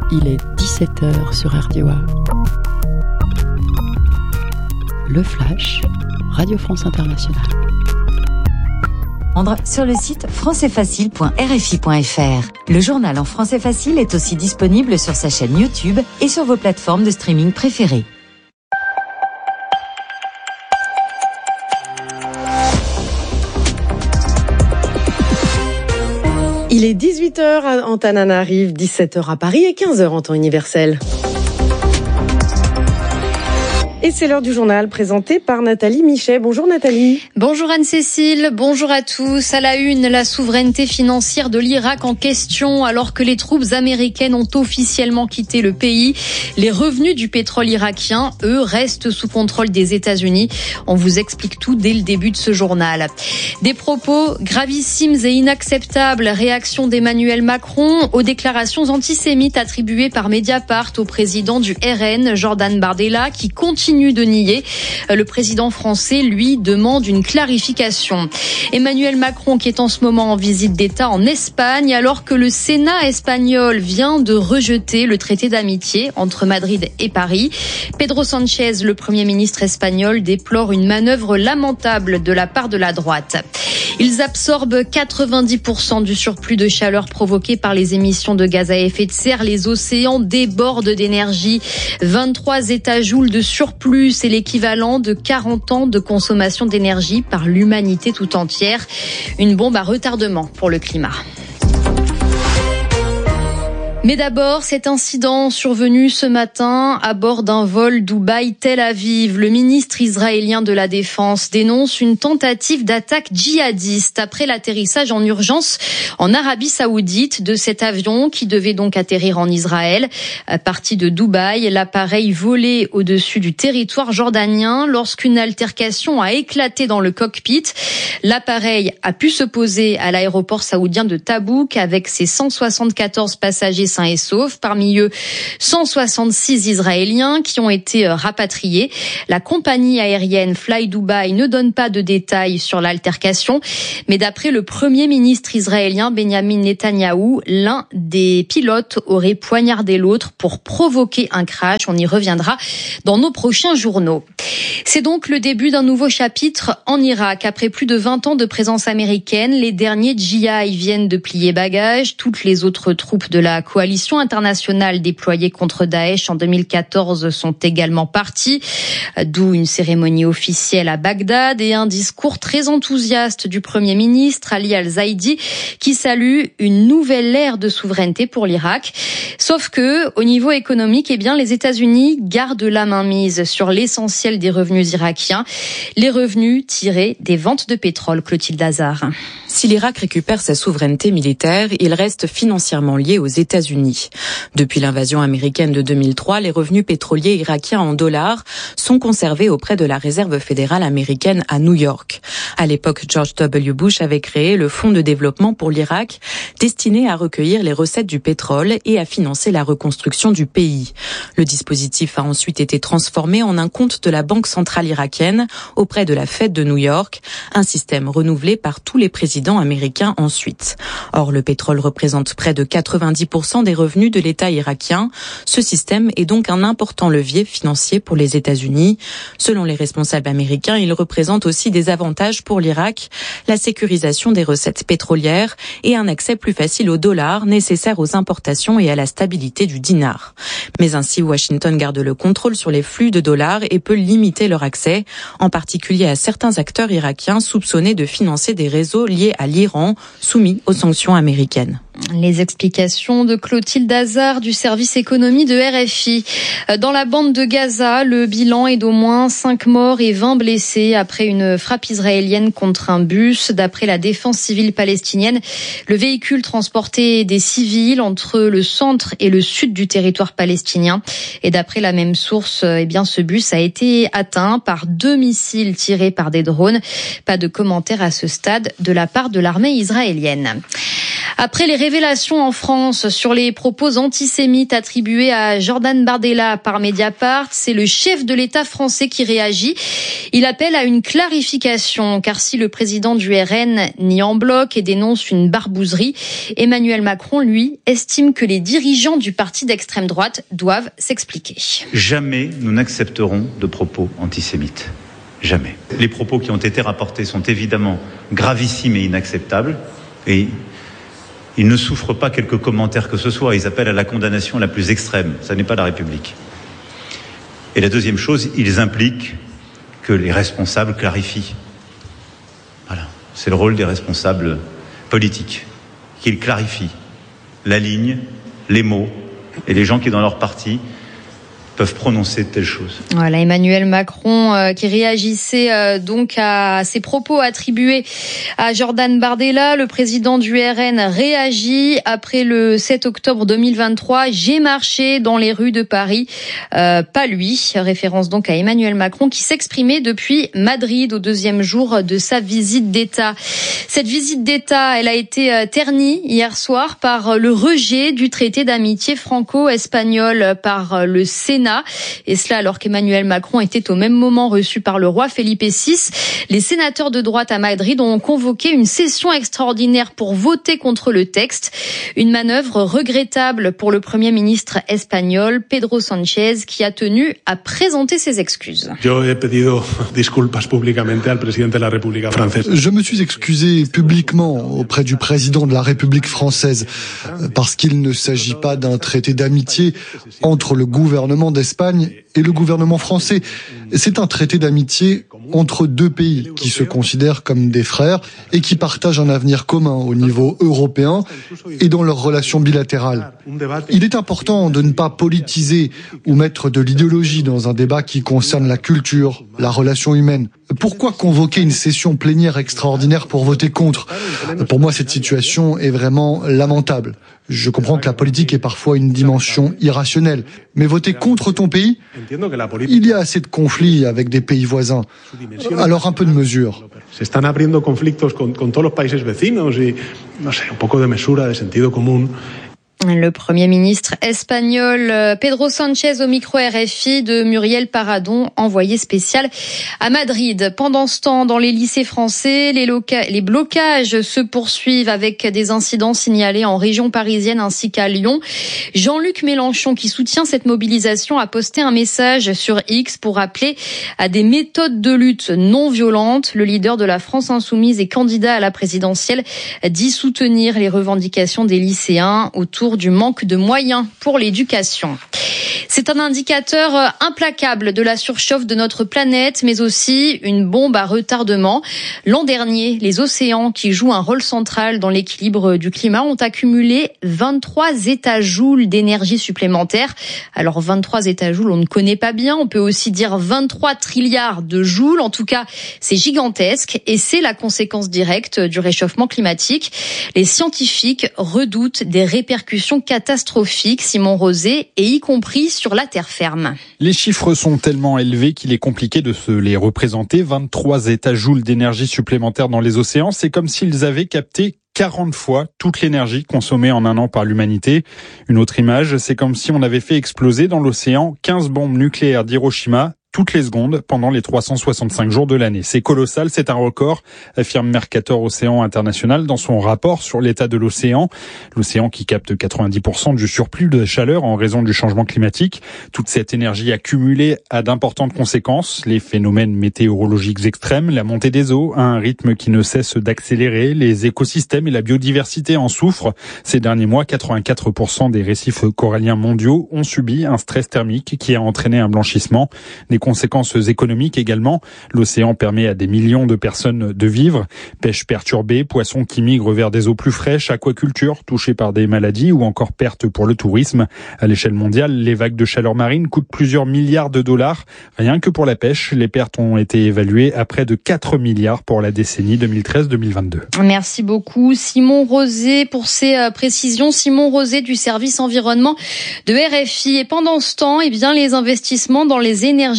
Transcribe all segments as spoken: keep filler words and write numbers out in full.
Il est dix-sept heures sur R D O A. Le Flash, Radio France Internationale. Sur le site français facile point r f i point f r. Le journal en français facile est aussi disponible sur sa chaîne YouTube et sur vos plateformes de streaming préférées. Il est dix-huit heures à Antananarive, dix-sept heures à Paris et quinze heures en temps universel. Et c'est l'heure du journal présenté par Nathalie Michet. Bonjour Nathalie. Bonjour Anne-Cécile, bonjour à tous. À la une, la souveraineté financière de l'Irak en question alors que les troupes américaines ont officiellement quitté le pays. Les revenus du pétrole irakien, eux, restent sous contrôle des États-Unis. On vous explique tout dès le début de ce journal. Des propos gravissimes et inacceptables. Réaction d'Emmanuel Macron aux déclarations antisémites attribuées par Mediapart au président du R N, Jordan Bardella, qui continue de nier. Le président français, lui, demande une clarification. Emmanuel Macron qui est en ce moment en visite d'État en Espagne alors que le Sénat espagnol vient de rejeter le traité d'amitié entre Madrid et Paris. Pedro Sánchez, le Premier ministre espagnol, déplore une manœuvre lamentable de la part de la droite. Ils absorbent quatre-vingt-dix pour cent du surplus de chaleur provoqué par les émissions de gaz à effet de serre. Les océans débordent d'énergie. vingt-trois étajoules de surplus, c'est l'équivalent de quarante ans de consommation d'énergie par l'humanité tout entière. Une bombe à retardement pour le climat. Mais d'abord, cet incident survenu ce matin à bord d'un vol Dubaï-Tel Aviv. Le ministre israélien de la Défense dénonce une tentative d'attaque djihadiste après l'atterrissage en urgence en Arabie Saoudite de cet avion qui devait donc atterrir en Israël. Parti de Dubaï, l'appareil volait au-dessus du territoire jordanien lorsqu'une altercation a éclaté dans le cockpit. L'appareil a pu se poser à l'aéroport saoudien de Tabouk avec ses cent soixante-quatorze passagers sains et saufs, parmi eux cent soixante-six Israéliens qui ont été rapatriés. La compagnie aérienne Fly Dubai ne donne pas de détails sur l'altercation, mais d'après le Premier ministre israélien Benjamin Netanyahou, l'un des pilotes aurait poignardé l'autre pour provoquer un crash. On y reviendra dans nos prochains journaux. C'est donc le début d'un nouveau chapitre en Irak. Après plus de vingt ans de présence américaine, les derniers G I viennent de plier bagages. Toutes les autres troupes de la coalition internationale déployée contre Daesh en deux mille quatorze sont également parties, d'où une cérémonie officielle à Bagdad et un discours très enthousiaste du Premier ministre Ali Al-Zaidi qui salue une nouvelle ère de souveraineté pour l'Irak. Sauf que, au niveau économique, eh bien, les États-Unis gardent la main mise sur l'essentiel des revenus irakiens, les revenus tirés des ventes de pétrole. Clotilde Hazard. Si l'Irak récupère sa souveraineté militaire, il reste financièrement lié aux États-Unis. Depuis l'invasion américaine de deux mille trois, les revenus pétroliers irakiens en dollars sont conservés auprès de la Réserve fédérale américaine à New York. À l'époque, George W. Bush avait créé le Fonds de développement pour l'Irak, destiné à recueillir les recettes du pétrole et à financer la reconstruction du pays. Le dispositif a ensuite été transformé en un compte de la Banque centrale irakienne auprès de la Fed de New York, un système renouvelé par tous les présidents américains ensuite. Or, le pétrole représente près de quatre-vingt-dix pour cent des revenus de l'État irakien. Ce système est donc un important levier financier pour les États-Unis. Selon les responsables américains, il représente aussi des avantages pour l'Irak, la sécurisation des recettes pétrolières et un accès plus facile au dollar nécessaire aux importations et à la stabilité du dinar. Mais ainsi, Washington garde le contrôle sur les flux de dollars et peut limiter leur accès, en particulier à certains acteurs irakiens soupçonnés de financer des réseaux liés à l'Iran, soumis aux sanctions américaines. Les explications de Clotilde Hazard du service économie de R F I. Dans la bande de Gaza, le bilan est d'au moins cinq morts et vingt blessés après une frappe israélienne contre un bus. D'après la défense civile palestinienne, le véhicule transportait des civils entre le centre et le sud du territoire palestinien. Et d'après la même source, eh bien, ce bus a été atteint par deux missiles tirés par des drones. Pas de commentaires à ce stade de la part de l'armée israélienne. Après les révélation en France sur les propos antisémites attribués à Jordan Bardella par Mediapart. C'est le chef de l'État français qui réagit. Il appelle à une clarification, car si le président du R N nie en bloc et dénonce une barbouzerie, Emmanuel Macron, lui, estime que les dirigeants du parti d'extrême droite doivent s'expliquer. Jamais nous n'accepterons de propos antisémites. Jamais. Les propos qui ont été rapportés sont évidemment gravissimes et inacceptables. Et ils ne souffrent pas quelques commentaires que ce soit. Ils appellent à la condamnation la plus extrême. Ça n'est pas la République. Et la deuxième chose, ils impliquent que les responsables clarifient. Voilà. C'est le rôle des responsables politiques. Qu'ils clarifient la ligne, les mots et les gens qui, dans leur parti, peuvent prononcer de telles choses. Voilà, Emmanuel Macron euh, qui réagissait euh, donc à ces propos attribués à Jordan Bardella. Le président du R N réagit après le sept octobre deux mille vingt-trois. J'ai marché dans les rues de Paris, euh, pas lui. Référence donc à Emmanuel Macron qui s'exprimait depuis Madrid au deuxième jour de sa visite d'État. Cette visite d'État, elle a été ternie hier soir par le rejet du traité d'amitié franco-espagnol par le Sénat. Et cela alors qu'Emmanuel Macron était au même moment reçu par le roi Felipe six. Les sénateurs de droite à Madrid ont convoqué une session extraordinaire pour voter contre le texte. Une manœuvre regrettable pour le Premier ministre espagnol, Pedro Sánchez, qui a tenu à présenter ses excuses. Je me suis excusé publiquement auprès du président de la République française parce qu'il ne s'agit pas d'un traité d'amitié entre le gouvernement d'Espagne et le gouvernement français. C'est un traité d'amitié entre deux pays qui se considèrent comme des frères et qui partagent un avenir commun au niveau européen et dans leurs relations bilatérales. Il est important de ne pas politiser ou mettre de l'idéologie dans un débat qui concerne la culture, la relation humaine. Pourquoi convoquer une session plénière extraordinaire pour voter contre ? Pour moi, cette situation est vraiment lamentable. Je comprends que la politique est parfois une dimension irrationnelle, mais voter contre ton pays, il y a assez de conflits avec des pays voisins. Alors un peu de mesure. Se están abriendo conflictos con, con todos los países vecinos y, no sé, un poco de mesura, de sentido común. Le Premier ministre espagnol Pedro Sánchez au micro R F I de Muriel Paradon, envoyé spécial à Madrid. Pendant ce temps, dans les lycées français, les, loca- les blocages se poursuivent avec des incidents signalés en région parisienne ainsi qu'à Lyon. Jean-Luc Mélenchon, qui soutient cette mobilisation, a posté un message sur X pour appeler à des méthodes de lutte non violentes. Le leader de la France insoumise et candidat à la présidentielle dit soutenir les revendications des lycéens autour du manque de moyens pour l'éducation. C'est un indicateur implacable de la surchauffe de notre planète, mais aussi une bombe à retardement. L'an dernier, les océans, qui jouent un rôle central dans l'équilibre du climat, ont accumulé vingt-trois étajoules d'énergie supplémentaire. Alors vingt-trois étajoules, on ne connaît pas bien. On peut aussi dire vingt-trois trilliards de joules. En tout cas, c'est gigantesque et c'est la conséquence directe du réchauffement climatique. Les scientifiques redoutent des répercussions catastrophiques, Simon Rosé, et y compris sur la terre ferme. Les chiffres sont tellement élevés qu'il est compliqué de se les représenter. vingt-trois étajoules d'énergie supplémentaire dans les océans, c'est comme s'ils avaient capté quarante fois toute l'énergie consommée en un an par l'humanité. Une autre image, c'est comme si on avait fait exploser dans l'océan quinze bombes nucléaires d'Hiroshima toutes les secondes pendant les trois cent soixante-cinq jours de l'année. C'est colossal, c'est un record, affirme Mercator Océan International dans son rapport sur l'état de l'océan. L'océan qui capte quatre-vingt-dix pour cent du surplus de chaleur en raison du changement climatique. Toute cette énergie accumulée a d'importantes conséquences. Les phénomènes météorologiques extrêmes, la montée des eaux à un rythme qui ne cesse d'accélérer. Les écosystèmes et la biodiversité en souffrent. Ces derniers mois, quatre-vingt-quatre pour cent des récifs coralliens mondiaux ont subi un stress thermique qui a entraîné un blanchissement. Des conséquences économiques également. L'océan permet à des millions de personnes de vivre. Pêche perturbée, poissons qui migrent vers des eaux plus fraîches, aquaculture touchée par des maladies ou encore pertes pour le tourisme. À l'échelle mondiale, les vagues de chaleur marine coûtent plusieurs milliards de dollars. Rien que pour la pêche, les pertes ont été évaluées à près de quatre milliards pour la décennie deux mille treize deux mille vingt-deux. Merci beaucoup Simon Rosé pour ces précisions. Simon Rosé du service environnement de R F I. Et pendant ce temps, eh bien, les investissements dans les énergies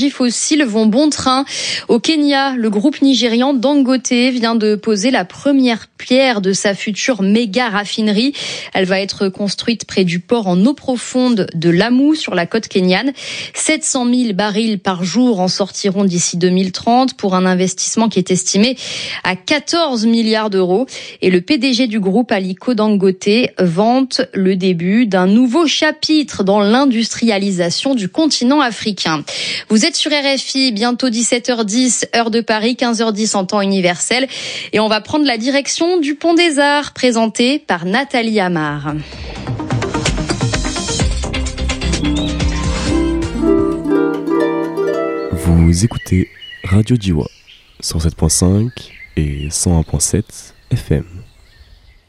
énergies fossiles vont bon train. Au Kenya, le groupe nigérian Dangote vient de poser la première pierre de sa future méga raffinerie. Elle va être construite près du port en eau profonde de Lamu sur la côte kenyane. sept cent mille barils par jour en sortiront d'ici deux mille trente pour un investissement qui est estimé à quatorze milliards d'euros. Et le P D G du groupe Aliko Dangote vante le début d'un nouveau chapitre dans l'industrialisation du continent africain. Vous êtes sur R F I, bientôt dix-sept heures dix, heure de Paris, quinze heures dix en temps universel. Et on va prendre la direction du Pont des Arts, présenté par Nathalie Amar. Vous écoutez Radio Djiwa, cent sept virgule cinq et cent un virgule sept F M.